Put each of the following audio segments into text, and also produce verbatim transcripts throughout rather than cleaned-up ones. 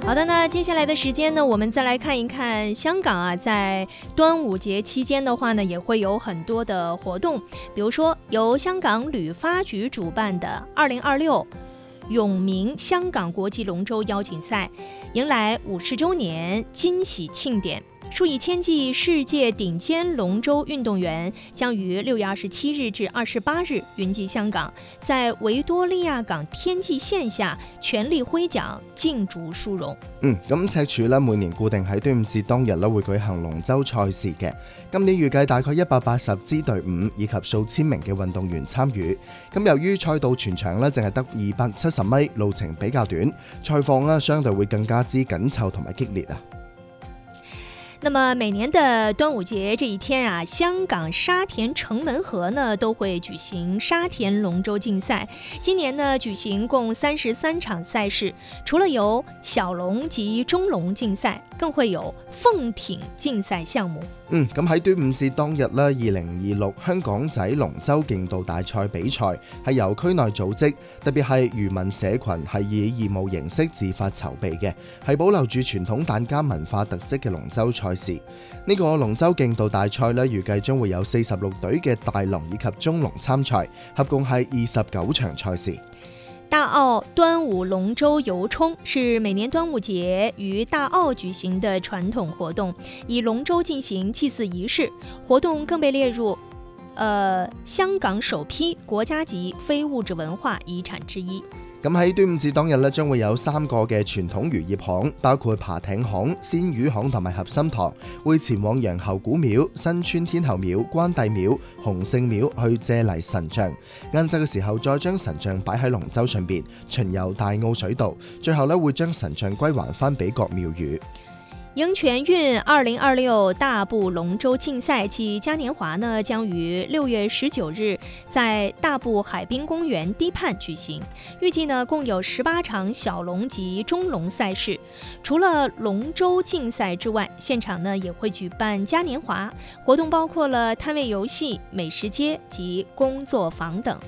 好的，那接下来的时间呢，我们再来看一看香港啊，在端午节期间的话呢，也会有很多的活动，比如说由香港旅发局主办的二零二六永明香港国际龙舟邀请赛，迎来五十周年惊喜庆典。数以千计世界顶尖龙舟运动员将于六月二十七日至二十八日云集香港，在維多利亞港天際線下全力揮槳，競逐殊榮。 嗯，咁赤柱咧每年固定喺端午節當日咧會舉行龍舟賽事嘅，今年預計大概一百八十支隊伍以及數千名嘅運動員參與。咁由於賽道全長咧淨係得二百七十米，路程比較短，賽況咧相對會更加之緊湊同埋激烈啊。 那麼每年的端午節這一天啊，香港沙田城門河呢都會舉行沙田龍舟競賽。今年呢舉行共三十三場賽事，除了有小龍及中龍競賽，更會有鳳艇競賽項目。 嗯，咁喺端午節當日咧，二零二六香港仔龍舟競渡大賽比賽係由區內組織，特別係漁民社群係以義務形式自發籌備嘅，係保留住傳統疍家文化特色嘅龍舟賽事。呢、這個龍舟競渡大賽咧，預計將會有四十六隊嘅大龍以及中龍參賽，合共係二十九場賽事。 大澳端午龍舟遊衝是每年端午節於大澳舉行的傳統活動，以龍舟進行祭祀儀式，活動更被列入呃香港首批國家級非物質文化遺產之一。 咁喺端午節當日咧，將會有三個嘅傳統漁業行，包括爬艇行、鮮魚行同埋合心堂，會前往楊侯古廟、新村天后廟、關帝廟、洪聖廟去借嚟神像。晏晝嘅時候，再將神像擺喺龍舟上邊，巡遊大澳水道，最後咧會將神像歸還翻俾各廟宇。 迎全運二零二六大埔龍舟競賽暨嘉年華呢，將於六月十九日在大埔海濱公園堤畔舉行。預計呢共有十八場小龍及中龍賽事。除了龍舟競賽之外，現場呢也會舉辦嘉年華活動，包括了攤位遊戲、美食街及工作坊等。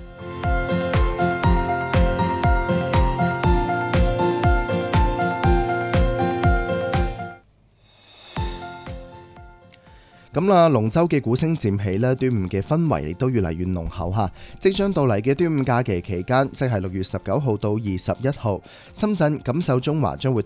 咁啦，龍舟嘅鼓聲漸起咧，端午嘅氛圍亦都越嚟越濃厚嚇。即將到嚟嘅端午假期期間，即係六月十九號到二十一號，深圳錦繡中華將會